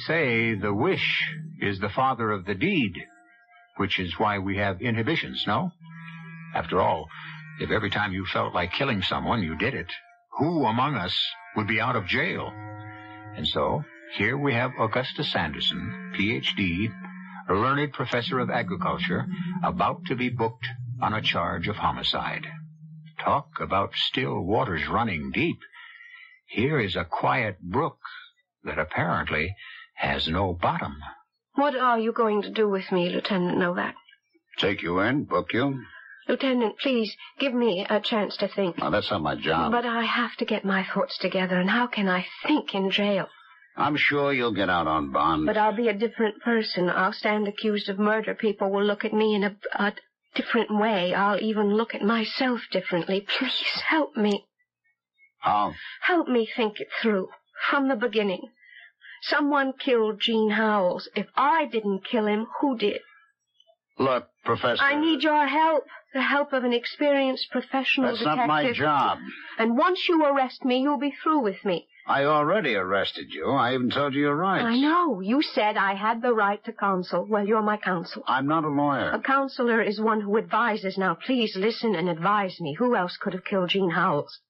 say the wish is the father of the deed, which is why we have inhibitions, no? After all, if every time you felt like killing someone, you did it, who among us would be out of jail? And so, here we have Augustus Sanderson, Ph.D., a learned professor of agriculture, about to be booked on a charge of homicide. Talk about still waters running deep. Here is a quiet brook that apparently has no bottom. What are you going to do with me, Lieutenant Novak? Take you in, book you. Lieutenant, please, give me a chance to think. Now, that's not my job. But I have to get my thoughts together, and how can I think in jail? I'm sure you'll get out on bond. But I'll be a different person. I'll stand accused of murder. People will look at me in a different way. I'll even look at myself differently. Please, help me. How? Help me think it through, from the beginning. Someone killed Gene Howells. If I didn't kill him, who did? Look, Professor... I need your help. The help of an experienced professional detective. That's not my job. And once you arrest me, you'll be through with me. I already arrested you. I even told you your rights. I know. You said I had the right to counsel. Well, you're my counsel. I'm not a lawyer. A counselor is one who advises. Now, please listen and advise me. Who else could have killed Gene Howells?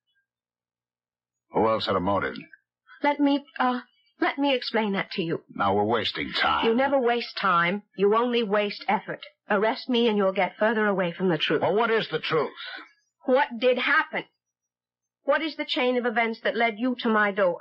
Who else had a motive? Let me explain that to you. Now we're wasting time. You never waste time. You only waste effort. Arrest me and you'll get further away from the truth. Well, what is the truth? What did happen? What is the chain of events that led you to my door?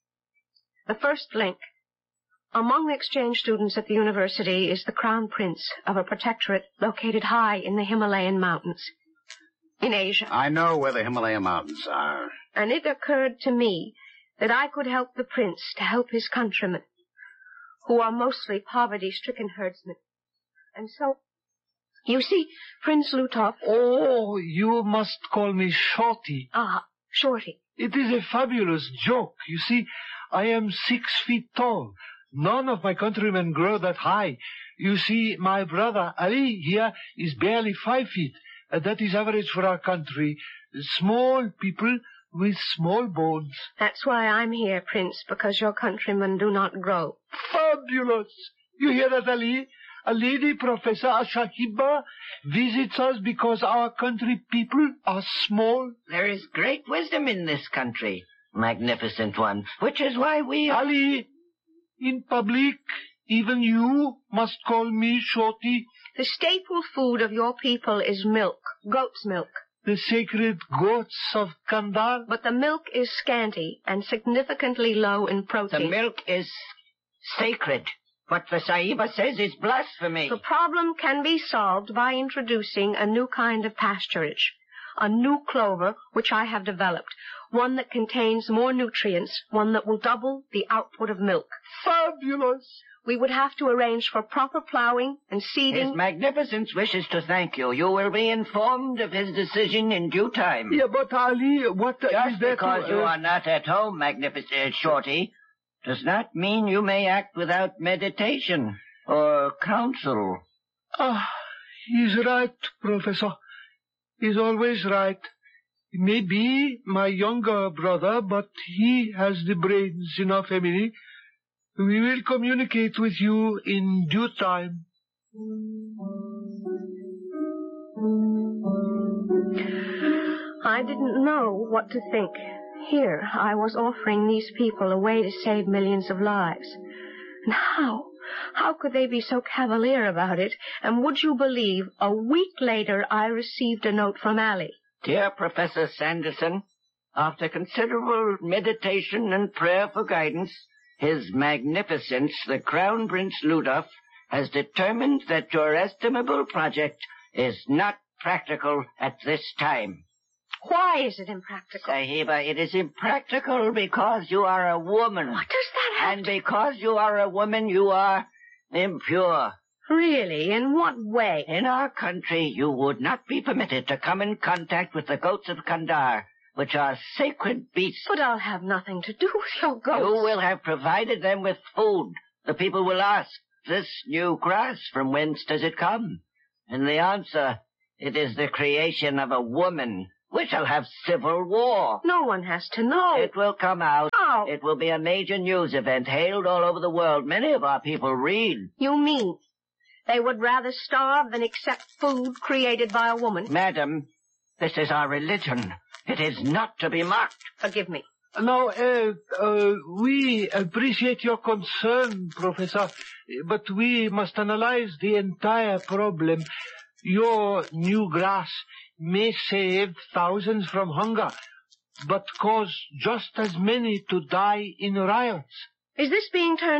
The first link. Among the exchange students at the university is the crown prince of a protectorate located high in the Himalayan mountains. In Asia. I know where the Himalayan mountains are. And it occurred to me that I could help the prince to help his countrymen, who are mostly poverty-stricken herdsmen. And so, you see, Prince Lutov... Oh, you must call me Shorty. Ah, Shorty. It is a fabulous joke. You see, I am 6 feet tall. None of my countrymen grow that high. You see, my brother Ali here is barely 5 feet. That is average for our country. Small people with small bones. That's why I'm here, Prince, because your countrymen do not grow. Fabulous! You hear that, Ali? A lady, Professor Ashahiba, visits us because our country people are small. There is great wisdom in this country, magnificent one, which is why we... Ali, in public, even you must call me Shorty. The staple food of your people is milk, goat's milk. The sacred goats of Kandar. But the milk is scanty and significantly low in protein. The milk is sacred. What the Sahiba says is blasphemy. The problem can be solved by introducing a new kind of pasturage, a new clover which I have developed, one that contains more nutrients, one that will double the output of milk. Fabulous! We would have to arrange for proper plowing and seeding. His Magnificence wishes to thank you. You will be informed of his decision in due time. Yeah, but Ali, what Just is that? because you are not at home, Magnificent Shorty, does not mean you may act without meditation or counsel. He's right, Professor. He's always right. He may be my younger brother, but he has the brains in our family. We will communicate with you in due time. I didn't know what to think. Here, I was offering these people a way to save millions of lives. And how could they be so cavalier about it? And would you believe, a week later I received a note from Ali. Dear Professor Sanderson, after considerable meditation and prayer for guidance, His Magnificence, the Crown Prince Ludov, has determined that your estimable project is not practical at this time. Why is it impractical? Sahiba, it is impractical because you are a woman. What does that have And because you are a woman, you are impure. Really? In what way? In our country, you would not be permitted to come in contact with the goats of Kandar, which are sacred beasts. But I'll have nothing to do with your goats. You will have provided them with food. The people will ask, this new grass, from whence does it come? And the answer, it is the creation of a woman. We shall have civil war. No one has to know. It will come out. How? It will be a major news event hailed all over the world. Many of our people read. You mean they would rather starve than accept food created by a woman? Madam, this is our religion. It is not to be mocked. Forgive me. Now, we appreciate your concern, Professor, but we must analyze the entire problem. Your new grass may save thousands from hunger, but cause just as many to die in riots. Is this being turned